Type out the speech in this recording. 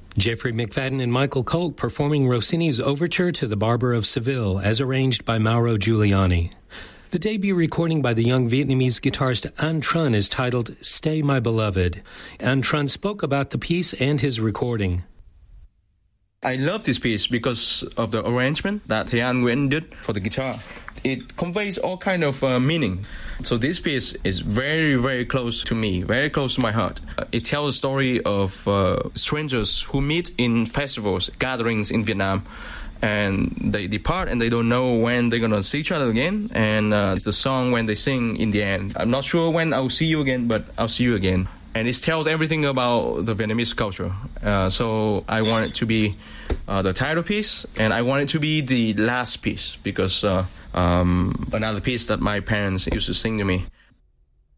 Jeffrey McFadden and Michael Colt performing Rossini's Overture to the Barber of Seville as arranged by Mauro Giuliani. The debut recording by the young Vietnamese guitarist Anh Truong is titled Stay My Beloved. Anh Truong spoke about the piece and his recording. I love this piece because of the arrangement that Thầy Anh Nguyễn did for the guitar. It conveys all kind of meaning. So this piece is very, very close to me, very close to my heart. It tells a story of strangers who meet in festivals, gatherings in Vietnam, and they depart and they don't know when they're going to see each other again. And it's the song when they sing in the end. I'm not sure when I'll see you again, but I'll see you again. And it tells everything about the Vietnamese culture. So I want it to be the title piece, and I want it to be the last piece, because another piece that my parents used to sing to me